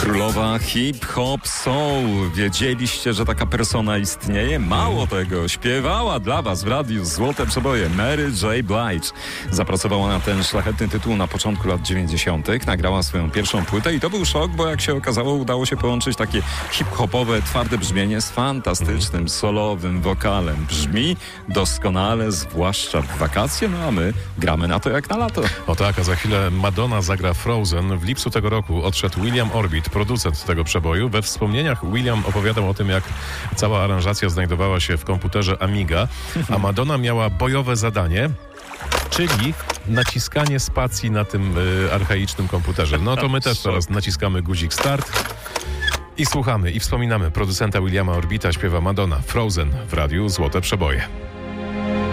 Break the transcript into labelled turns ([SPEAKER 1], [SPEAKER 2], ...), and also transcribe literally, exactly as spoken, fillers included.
[SPEAKER 1] Królowa hip-hop soul. Wiedzieliście, że taka persona istnieje? Mało tego, śpiewała dla was w radiu Złote Przeboje Mary J. Blige. Zapracowała na ten szlachetny tytuł na początku lat dziewięćdziesiątych. Nagrała swoją pierwszą płytę i to był szok, bo jak się okazało, udało się połączyć takie hip-hopowe, twarde brzmienie z fantastycznym, solowym wokalem. Brzmi doskonale, zwłaszcza w wakacje, no a my gramy na to jak na lato.
[SPEAKER 2] O tak, a za chwilę Madonna zagra Frozen. W lipcu tego roku odszedł William Orbit, producent tego przeboju. We wspomnieniach William opowiadał o tym, jak cała aranżacja znajdowała się w komputerze Amiga, a Madonna miała bojowe zadanie, czyli naciskanie spacji na tym y, archaicznym komputerze. No to my też teraz naciskamy guzik start i słuchamy i wspominamy producenta Williama Orbita. Śpiewa Madonna Frozen w radiu Złote Przeboje.